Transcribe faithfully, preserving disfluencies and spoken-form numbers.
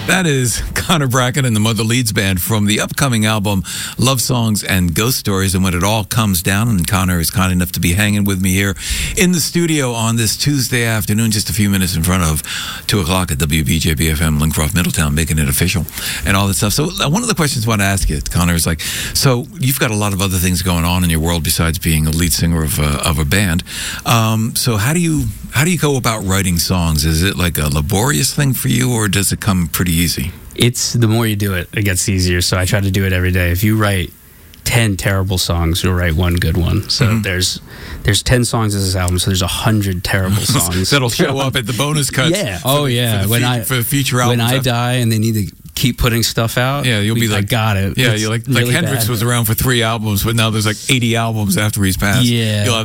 That is Connor Brackett and the Mother Leeds Band from the upcoming album Love Songs and Ghost Stories. And when it all comes down, and Connor is kind enough to be hanging with me here in the studio on this Tuesday afternoon, just a few minutes in front of two o'clock at W B J B F M, Lincroft, Middletown, making it official and all that stuff. So uh, one of the questions I want to ask you, Connor, is like, so you've got a lot of other things going on in your world besides being a lead singer of a, of a band. Um, so how do you how do you go about writing songs? Is it like a laborious thing for you, or does it come pretty easy? It's the more you do it, it gets easier. So I try to do it every day. If you write ten terrible songs, you'll write one good one. So mm-hmm. there's there's ten songs in this album, so there's a hundred terrible songs that'll show up at the bonus cuts. Yeah. Oh the, yeah. For when future, I for future albums. when I die and they need to keep putting stuff out. Yeah, you'll we, be like, I got it. Yeah, it's you're like really like Hendrix bad. was around for three albums, but now there's like eighty albums after he's passed. Yeah. You'll have